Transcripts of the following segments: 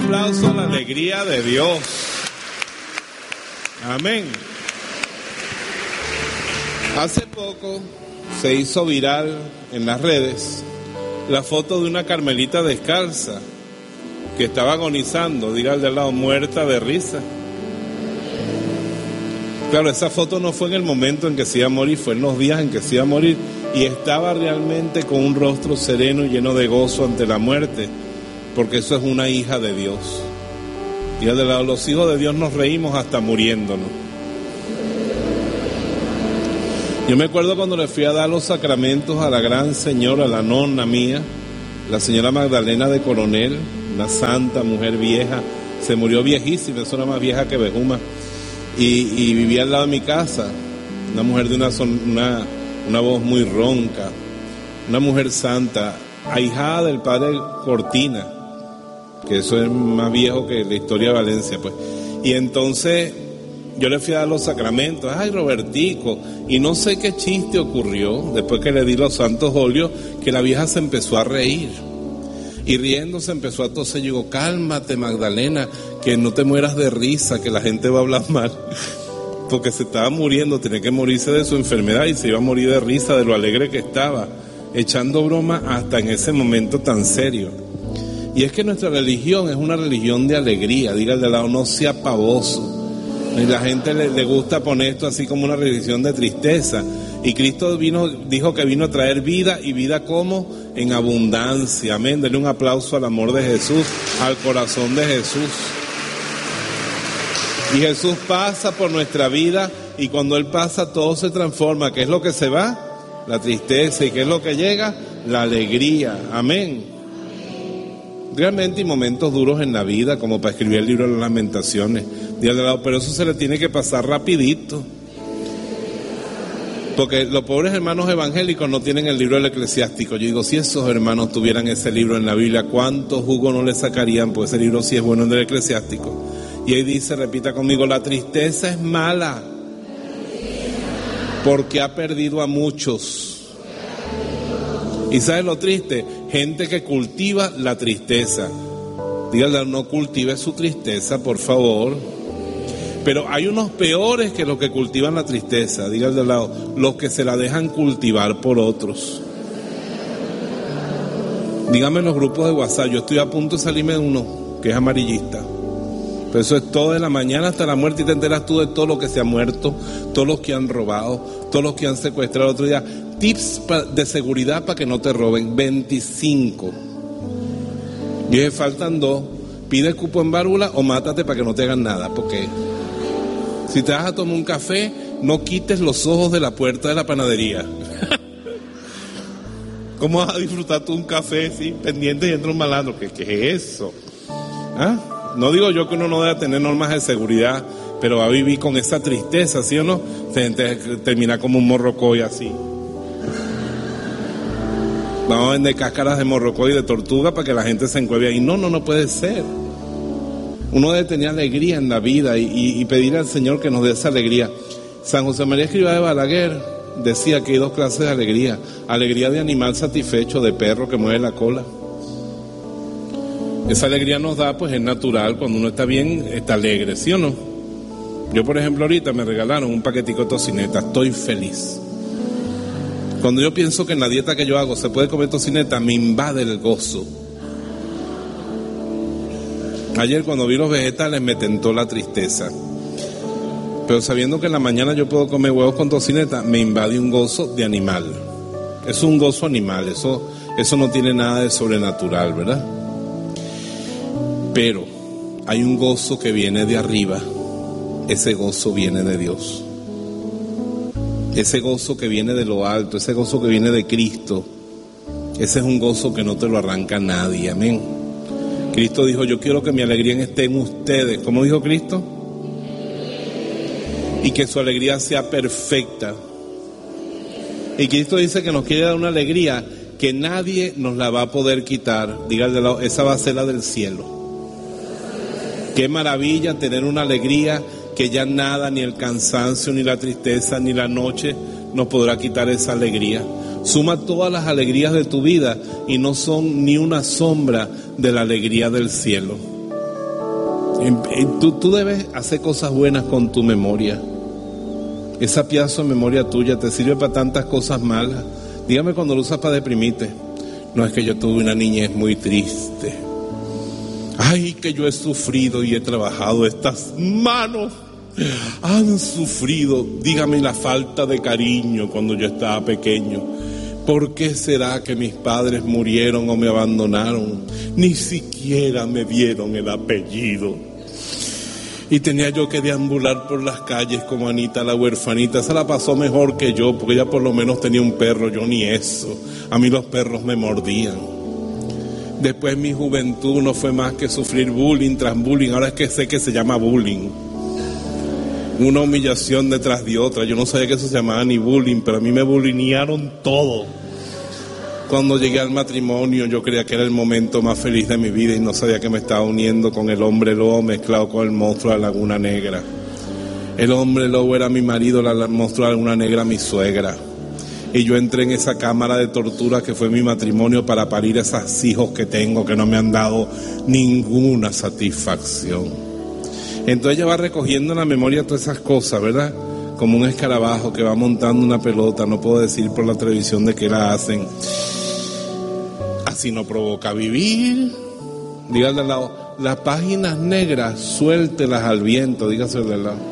aplauso a la alegría de Dios. Amén. Hace poco se hizo viral en las redes la foto de una carmelita descalza que estaba agonizando, diga al de al lado, muerta de risa. Claro, esa foto no fue en el momento en que se iba a morir, fue en los días en que se iba a morir, y estaba realmente con un rostro sereno y lleno de gozo ante la muerte, porque eso es una hija de Dios. Diga de lado, los hijos de Dios nos reímos hasta muriéndonos. Yo me acuerdo cuando le fui a dar los sacramentos a la gran señora, la nonna mía, la señora Magdalena de Coronel, una santa mujer vieja, se murió viejísima, es una más vieja que Bejuma, y vivía al lado de mi casa, una mujer de una voz muy ronca, una mujer santa, ahijada del padre Cortina, que eso es más viejo que la historia de Valencia, pues. Y entonces yo le fui a dar los sacramentos, ay Robertico, y no sé qué chiste ocurrió, después que le di los santos óleos, que la vieja se empezó a reír, y riéndose empezó a toser. Yo digo, cálmate Magdalena, que no te mueras de risa, que la gente va a hablar mal, porque se estaba muriendo, tenía que morirse de su enfermedad, y se iba a morir de risa de lo alegre que estaba, echando broma hasta en ese momento tan serio. Y es que nuestra religión es una religión de alegría, diga al de lado, no sea pavoso. Y la gente le gusta poner esto así como una religión de tristeza. Y Cristo dijo que vino a traer vida, y vida como en abundancia. Amén. Denle un aplauso al amor de Jesús, al corazón de Jesús. Y Jesús pasa por nuestra vida, y cuando Él pasa todo se transforma. ¿Qué es lo que se va? La tristeza. ¿Y qué es lo que llega? La alegría. Amén. Realmente hay momentos duros en la vida, como para escribir el libro de las Lamentaciones, pero eso se le tiene que pasar rapidito, porque los pobres hermanos evangélicos no tienen el libro del Eclesiástico. Yo digo, si esos hermanos tuvieran ese libro en la Biblia, ¿cuánto jugo no le sacarían? Pues ese libro sí es bueno, en el Eclesiástico. Y ahí dice, repita conmigo, la tristeza es mala porque ha perdido a muchos. ¿Y sabes lo triste? Gente que cultiva la tristeza. Dígale, no cultive su tristeza, por favor. Pero hay unos peores que los que cultivan la tristeza. Dígale al lado, los que se la dejan cultivar por otros. Dígame en los grupos de WhatsApp, yo estoy a punto de salirme de uno que es amarillista. Pero eso es todo de la mañana hasta la muerte, y te enteras tú de todo lo que se ha muerto, todos los que han robado, todos los que han secuestrado. Otro día, tips de seguridad para que no te roben, 25. Y dije, faltan 2. Pide cupo en válvula o mátate para que no te hagan nada, porque si te vas a tomar un café, no quites los ojos de la puerta de la panadería. ¿Cómo vas a disfrutar tú un café así, pendiente, y entra un malandro? ¿Qué es eso? ¿Ah? No digo yo que uno no debe tener normas de seguridad, pero va a vivir con esa tristeza, ¿sí o no? Termina como un morrocoy así. Vamos a vender cáscaras de morrocoy y de tortuga para que la gente se encueve ahí. No puede ser. Uno debe tener alegría en la vida y pedir al Señor que nos dé esa alegría. San José María Escrivá de Balaguer decía que hay 2 clases de alegría. Alegría de animal satisfecho, de perro que mueve la cola. Esa alegría nos da, pues es natural, cuando uno está bien, está alegre, ¿sí o no? Yo, por ejemplo, ahorita me regalaron un paquetico de tocineta, estoy feliz. Cuando yo pienso que en la dieta que yo hago se puede comer tocineta, me invade el gozo. Ayer cuando vi los vegetales me tentó la tristeza, pero sabiendo que en la mañana yo puedo comer huevos con tocineta, me invade un gozo de animal. Es un gozo animal, eso no tiene nada de sobrenatural, ¿verdad? Pero hay un gozo que viene de arriba. Ese gozo viene de Dios. Ese gozo que viene de lo alto, ese gozo que viene de Cristo, ese es un gozo que no te lo arranca nadie, amén. Cristo dijo, yo quiero que mi alegría esté en ustedes. ¿Cómo dijo Cristo? Y que su alegría sea perfecta. Y Cristo dice que nos quiere dar una alegría que nadie nos la va a poder quitar. Dígale de lado, esa va a ser la del cielo. Qué maravilla tener una alegría que ya nada, ni el cansancio, ni la tristeza, ni la noche nos podrá quitar esa alegría. Suma todas las alegrías de tu vida y no son ni una sombra de la alegría del cielo. Tú debes hacer cosas buenas con tu memoria. Esa piazo de memoria tuya te sirve para tantas cosas malas. Dígame cuando lo usas para deprimirte. No, es que yo tuve una niñez muy triste. Ay, que yo he sufrido y he trabajado. Estas manos han sufrido. Dígame la falta de cariño cuando yo estaba pequeño. ¿Por qué será que mis padres murieron o me abandonaron? Ni siquiera me dieron el apellido. Y tenía yo que deambular por las calles como Anita la huerfanita. Esa la pasó mejor que yo, porque ella por lo menos tenía un perro, yo ni eso. A mí los perros me mordían. Después mi juventud no fue más que sufrir bullying tras bullying. Ahora es que sé que se llama bullying. Una humillación detrás de otra. Yo no sabía que eso se llamaba ni bullying, pero a mí me bullyingaron todo. Cuando llegué al matrimonio yo creía que era el momento más feliz de mi vida y no sabía que me estaba uniendo con el hombre lobo mezclado con el monstruo de la Laguna Negra. El hombre lobo era mi marido, el monstruo de la Laguna Negra mi suegra. Y yo entré en esa cámara de tortura que fue mi matrimonio para parir esos hijos que tengo que no me han dado ninguna satisfacción. Entonces ella va recogiendo en la memoria todas esas cosas, ¿verdad? Como un escarabajo que va montando una pelota. No puedo decir por la televisión de qué la hacen. Así no provoca vivir. Dígale al lado, las páginas negras suéltelas al viento. Dígase al lado.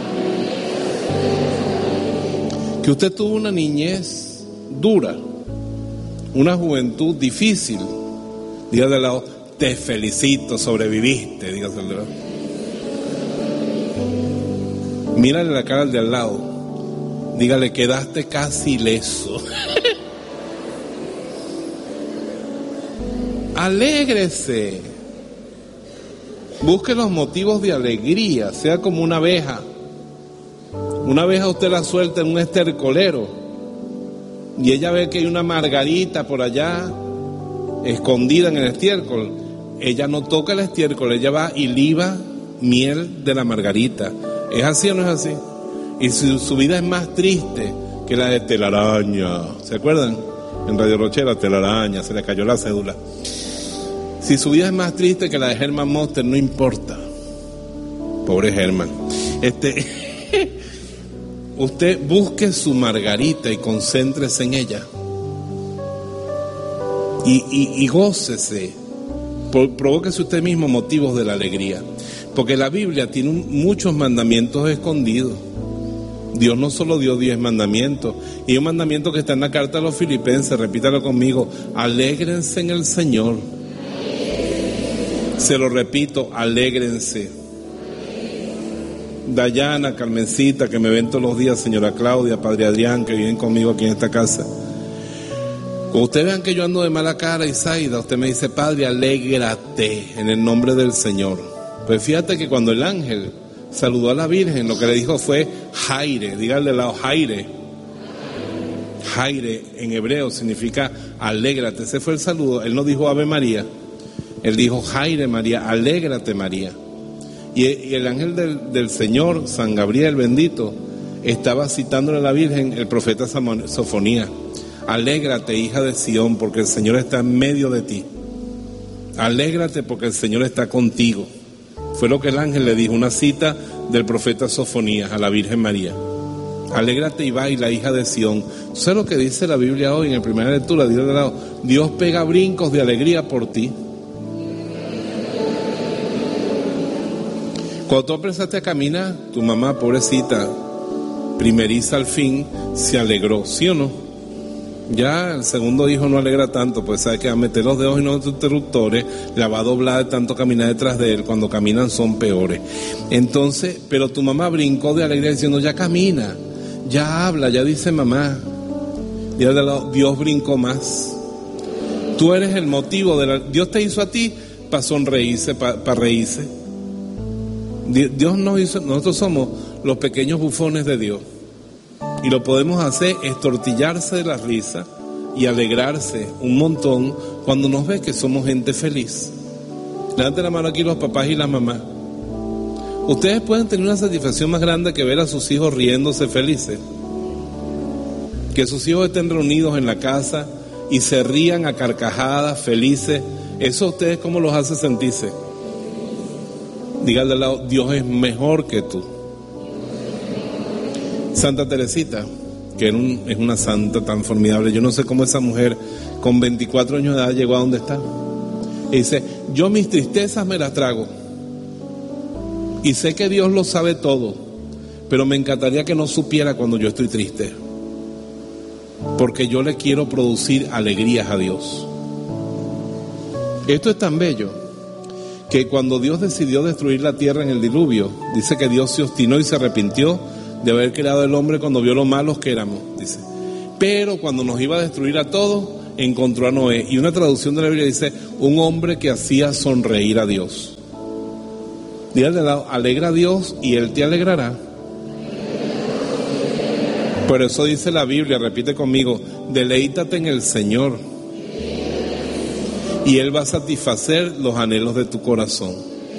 Que usted tuvo una niñez dura, una juventud difícil. Dígale al lado, te felicito, sobreviviste. Dígase al lado. Mírale la cara al de al lado. Dígale, quedaste casi ileso. Alégrese. Busque los motivos de alegría. Sea como una abeja. Una abeja usted la suelta en un estercolero y ella ve que hay una margarita por allá escondida en el estiércol. Ella no toca el estiércol, ella va y liba miel de la margarita. ¿Es así o no es así? Y su vida es más triste que la de Telaraña. ¿Se acuerdan? En Radio Rochela, Telaraña, se le cayó la cédula. Si su vida es más triste que la de Herman Monster, no importa. Pobre Herman. Usted busque su margarita y concéntrese en ella. Y gócese. Provóquese usted mismo motivos de la alegría. Porque la Biblia tiene muchos mandamientos escondidos. Dios no solo dio 10 mandamientos. Y un mandamiento que está en la carta a los Filipenses, repítalo conmigo: alégrense en el Señor. Se lo repito, alégrense. Dayana, Carmencita, que me ven todos los días, señora Claudia, padre Adrián, que viven conmigo aquí en esta casa. Cuando ustedes vean que yo ando de mala cara, Isaida, usted me dice, padre, alégrate en el nombre del Señor. Pues fíjate que cuando el ángel saludó a la Virgen, lo que le dijo fue Jaire. Dígale al lado, Jaire. Jaire en hebreo significa alégrate. Ese fue el saludo. Él no dijo Ave María. Él dijo Jaire María, alégrate María. Y el ángel del Señor, San Gabriel bendito, estaba citándole a la Virgen el profeta Sofonías. Alégrate, hija de Sión, porque el Señor está en medio de ti. Alégrate porque el Señor está contigo. Fue lo que el ángel le dijo, una cita del profeta Sofonías a la Virgen María. Alégrate y baila, hija de Sión. ¿Sabes lo que dice la Biblia hoy en la primera lectura? Dios pega brincos de alegría por ti. Cuando tú empezaste a caminar, tu mamá, pobrecita, primeriza al fin, se alegró, ¿sí o no? Ya el segundo hijo no alegra tanto, pues sabe que va a meter los dedos en los interruptores, la va a doblar de tanto caminar detrás de él, cuando caminan son peores. Entonces, pero tu mamá brincó de alegría diciendo, ya camina, ya habla, ya dice mamá. Y al lado, Dios brincó más. Tú eres el motivo Dios te hizo a ti para sonreírse, para reírse. Dios nos hizo, nosotros somos los pequeños bufones de Dios y lo podemos hacer estortillarse de la risa y alegrarse un montón cuando nos ve que somos gente feliz. Levanten la mano aquí los papás y las mamás. Ustedes pueden tener una satisfacción más grande que ver a sus hijos riéndose felices, que sus hijos estén reunidos en la casa y se rían a carcajadas felices. Eso a ustedes, ¿cómo los hace sentirse? Dígale al lado, Dios es mejor que tú. Santa Teresita, que es una santa tan formidable, yo no sé cómo esa mujer con 24 años de edad llegó a donde está. Y dice, yo mis tristezas me las trago y sé que Dios lo sabe todo, pero me encantaría que no supiera cuando yo estoy triste, porque yo le quiero producir alegrías a Dios. Esto es tan bello que cuando Dios decidió destruir la tierra en el diluvio, dice que Dios se obstinó y se arrepintió de haber creado el hombre cuando vio lo malos que éramos, dice. Pero cuando nos iba a destruir a todos, encontró a Noé. Y una traducción de la Biblia dice, un hombre que hacía sonreír a Dios. Dígale al lado, alegra a Dios y Él te alegrará. Por eso dice la Biblia, repite conmigo, deleítate en el Señor y Él va a satisfacer los anhelos de tu corazón.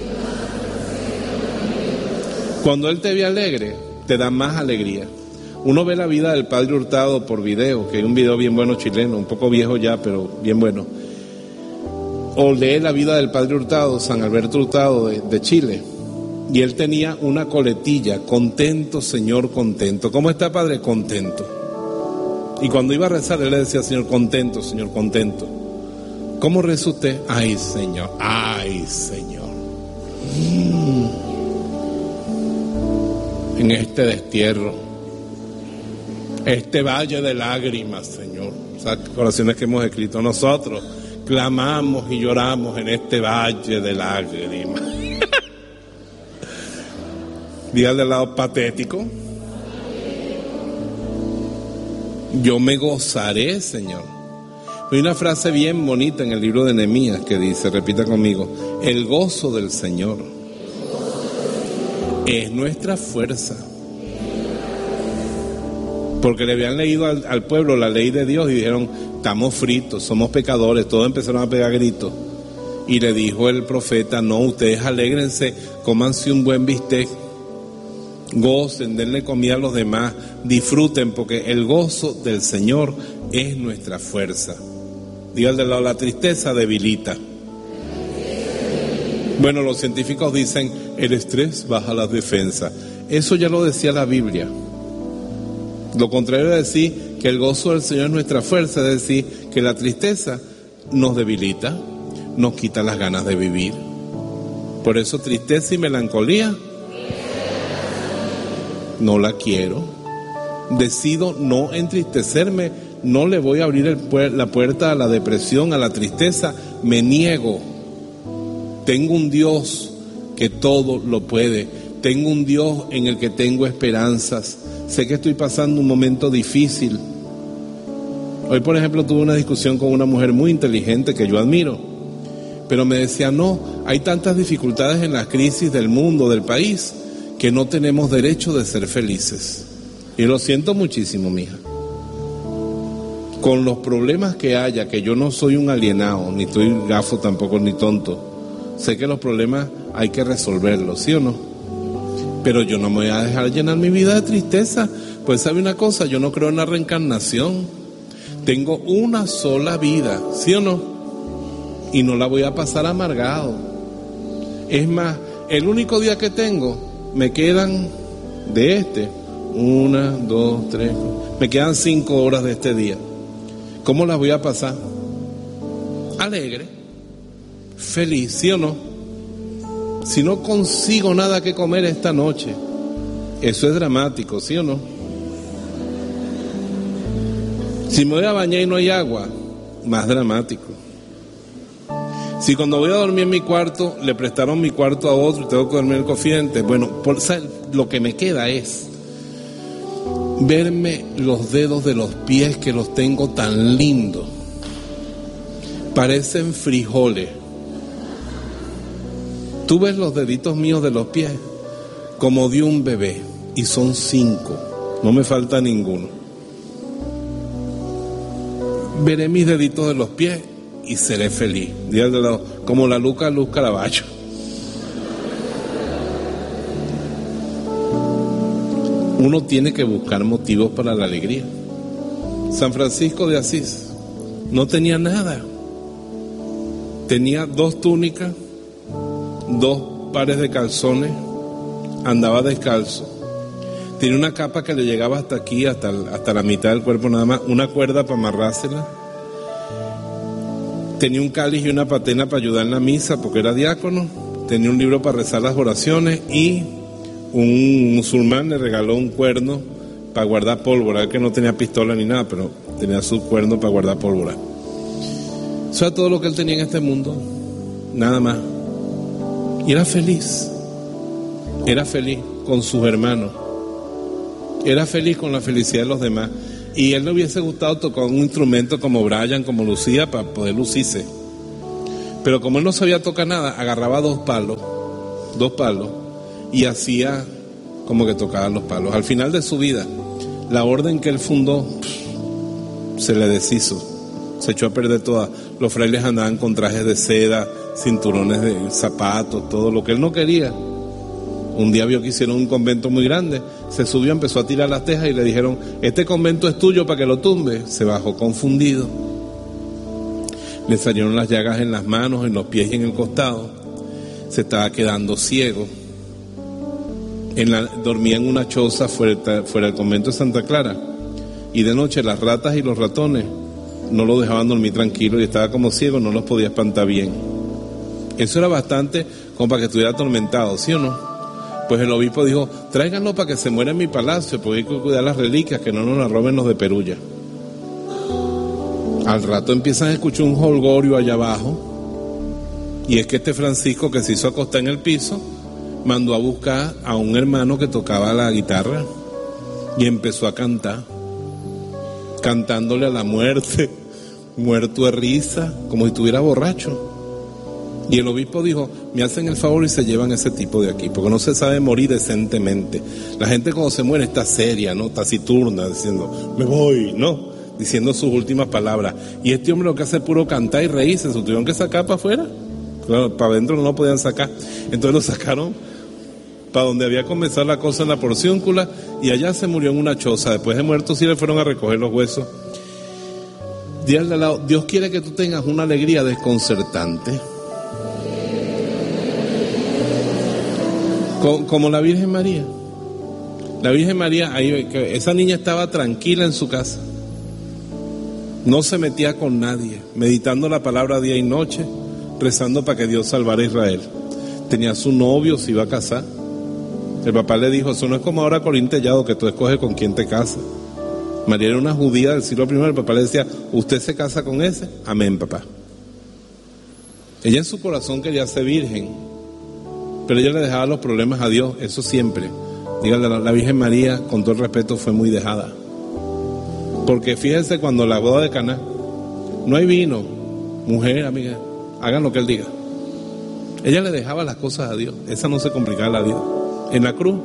Cuando Él te ve alegre, te da más alegría. Uno ve la vida del Padre Hurtado por video, que hay un video bien bueno chileno, un poco viejo ya, pero bien bueno. O lee la vida del Padre Hurtado, San Alberto Hurtado de Chile. Y él tenía una coletilla, contento, Señor, contento. ¿Cómo está, Padre? Contento. Y cuando iba a rezar, él le decía, Señor, contento, Señor, contento. ¿Cómo reza usted? Ay, Señor, ay, Señor. En este destierro, este valle de lágrimas, Señor. Esas oraciones que hemos escrito nosotros, clamamos y lloramos en este valle de lágrimas. Dígale al lado, patético. Yo me gozaré, Señor. Hay una frase bien bonita en el libro de Nehemías que dice, repita conmigo, el gozo del Señor es nuestra fuerza. Porque le habían leído al pueblo la ley de Dios y dijeron, estamos fritos, somos pecadores, todos empezaron a pegar gritos. Y le dijo el profeta, no, ustedes alégrense, cómanse un buen bistec, gocen, denle comida a los demás, disfruten, porque el gozo del Señor es nuestra fuerza. Dígale al lado, la tristeza debilita. Bueno, los científicos dicen, el estrés baja las defensas. Eso ya lo decía la Biblia. Lo contrario es decir que el gozo del Señor es nuestra fuerza, es decir, que la tristeza nos debilita, nos quita las ganas de vivir. Por eso tristeza y melancolía no la quiero. Decido no entristecerme, no le voy a abrir la puerta a la depresión, a la tristeza, me niego. Tengo un Dios que todo lo puede, tengo un Dios en el que tengo esperanzas. Sé que estoy pasando un momento difícil. Hoy, por ejemplo, tuve una discusión con una mujer muy inteligente que yo admiro, pero me decía, no, hay tantas dificultades en la crisis del mundo, del país, que no tenemos derecho de ser felices. Y lo siento muchísimo, mija. Con los problemas que haya, que yo no soy un alienado, ni estoy gafo tampoco, ni tonto, sé que los problemas hay que resolverlos, ¿sí o no? Pero yo no me voy a dejar llenar mi vida de tristeza. Pues sabe una cosa, yo no creo en la reencarnación. Tengo una sola vida, ¿sí o no? Y no la voy a pasar amargado. Es más, el único día que tengo, me quedan de 1, 2, 3, me quedan 5 horas de este día. ¿Cómo las voy a pasar? Alegre, feliz, ¿sí o no? Si no consigo nada que comer esta noche, eso es dramático, ¿sí o no? Si me voy a bañar y no hay agua, más dramático. Si cuando voy a dormir en mi cuarto, le prestaron mi cuarto a otro y tengo que dormir en el confidente, bueno, lo que me queda es verme los dedos de los pies, que los tengo tan lindos. Parecen frijoles. Tú ves los deditos míos de los pies como de un bebé, y son 5, no me falta ninguno. Veré mis deditos de los pies y seré feliz. Dígale, como la Luz Caraballo. Uno tiene que buscar motivos para la alegría. San Francisco de Asís no tenía nada. Tenía 2 túnicas, 2 pares de calzones, andaba descalzo, tenía una capa que le llegaba hasta aquí, hasta la mitad del cuerpo nada más, una cuerda para amarrársela, tenía un cáliz y una patena para ayudar en la misa porque era diácono, tenía un libro para rezar las oraciones y un musulmán le regaló un cuerno para guardar pólvora, él que no tenía pistola ni nada, pero tenía su cuerno para guardar pólvora. Eso era todo lo que él tenía en este mundo, nada más. Y era feliz con sus hermanos, era feliz con la felicidad de los demás. Y él le hubiese gustado tocar un instrumento como Brian, como Lucía, para poder lucirse. Pero como él no sabía tocar nada, agarraba dos palos, y hacía como que tocaba los palos. Al final de su vida, la orden que él fundó se le deshizo, se echó a perder toda. Los frailes andaban con trajes de seda, cinturones de zapatos, todo lo que él no quería. Un día vio que hicieron un convento muy grande, se subió, empezó a tirar las tejas y le dijeron: este convento es tuyo para que lo tumbe. Se bajó confundido, le salieron las llagas en las manos, en los pies y en el costado, se estaba quedando ciego. Dormía en una choza fuera del convento de Santa Clara, y de noche las ratas y los ratones no lo dejaban dormir tranquilo, y estaba como ciego, no los podía espantar bien. Eso era bastante como para que estuviera atormentado, ¿sí o no? Pues el obispo dijo: tráiganlo para que se muera en mi palacio, porque hay que cuidar las reliquias, que no nos las roben los de Perulla. Al rato empiezan a escuchar un jolgorio allá abajo, y es que este Francisco, que se hizo acostar en el piso, mandó a buscar a un hermano que tocaba la guitarra y empezó a cantar, cantándole a la muerte, muerto de risa, como si estuviera borracho. Y el obispo dijo: me hacen el favor y se llevan ese tipo de aquí, porque no se sabe morir decentemente. La gente cuando se muere está seria, ¿no? Taciturna, diciendo: me voy, ¿no? Diciendo sus últimas palabras. Y este hombre lo que hace es puro cantar y reírse. Se tuvieron que sacar para afuera. Claro, para adentro no lo podían sacar. Entonces lo sacaron para donde había comenzado la cosa, en la porciúncula, y allá se murió en una choza. Después de muerto sí le fueron a recoger los huesos. Dígale al lado: Dios quiere que tú tengas una alegría desconcertante, como la Virgen María. La Virgen María, esa niña estaba tranquila en su casa, no se metía con nadie, meditando la palabra día y noche, rezando para que Dios salvara a Israel. Tenía su novio, se iba a casar. El papá le dijo: eso no es como ahora Corín Tellado, que tú escoges con quién te casas. María era una judía del siglo I. El papá le decía: ¿usted se casa con ese? Amén, papá. Ella en su corazón quería ser virgen, pero ella le dejaba los problemas a Dios, eso siempre. Dígale, la Virgen María, con todo el respeto, fue muy dejada. Porque fíjense, cuando la boda de Caná, no hay vino, mujer, amiga, hagan lo que él diga. Ella le dejaba las cosas a Dios, esa no se complicaba la vida. En la cruz,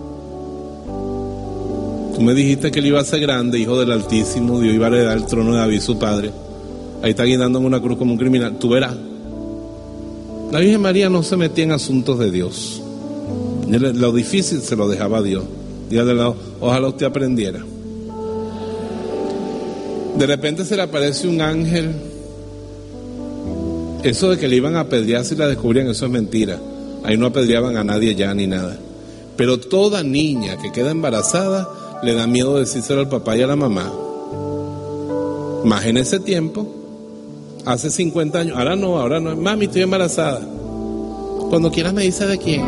tú me dijiste que él iba a ser grande, hijo del Altísimo, Dios iba a heredar el trono de David, su padre. Ahí está guindando en una cruz como un criminal, tú verás. La Virgen María no se metía en asuntos de Dios. Lo difícil se lo dejaba a Dios. Dígale, ojalá usted aprendiera. De repente se le aparece un ángel. Eso de que le iban a apedrear si la descubrían, eso es mentira. Ahí no apedreaban a nadie ya ni nada. Pero toda niña que queda embarazada le da miedo decírselo al papá y a la mamá. Más en ese tiempo, hace 50 años, ahora no, mami, estoy embarazada. Cuando quieras me dice de quién.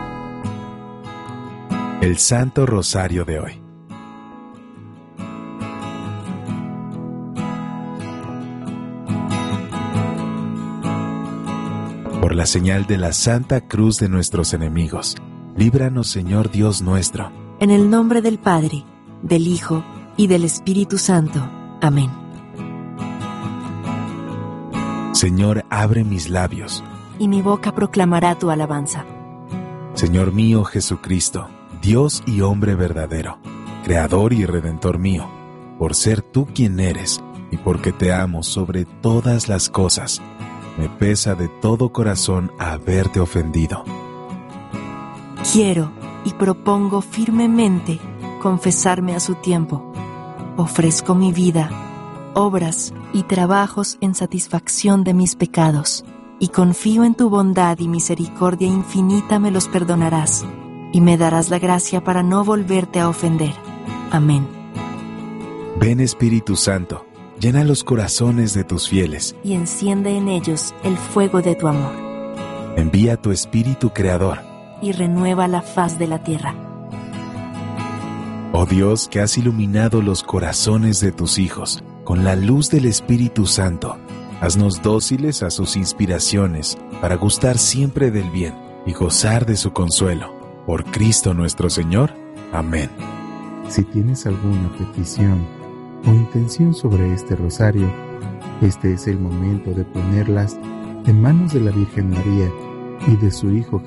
El Santo Rosario de hoy. Por la señal de la Santa Cruz de nuestros enemigos, líbranos, Señor Dios nuestro. En el nombre del Padre, del Hijo y del Espíritu Santo. Amén. Señor, abre mis labios, y mi boca proclamará tu alabanza. Señor mío Jesucristo, Dios y hombre verdadero, Creador y Redentor mío, por ser tú quien eres y porque te amo sobre todas las cosas, me pesa de todo corazón haberte ofendido. Quiero y propongo firmemente confesarme a su tiempo. Ofrezco mi vida, obras y trabajos en satisfacción de mis pecados. y confío en tu bondad y misericordia infinita me los perdonarás, y me darás la gracia para no volverte a ofender. Amén. Ven Espíritu Santo, llena los corazones de tus fieles, Y enciende en ellos el fuego de tu amor, envía tu Espíritu Creador. y renueva la faz de la tierra. Oh Dios, que has iluminado los corazones de tus hijos con la luz del Espíritu Santo, haznos dóciles a sus inspiraciones para gustar siempre del bien y gozar de su consuelo. Por Cristo nuestro Señor. Amén. Si tienes alguna petición o intención sobre este rosario, este es el momento de ponerlas en manos de la Virgen María y de su Hijo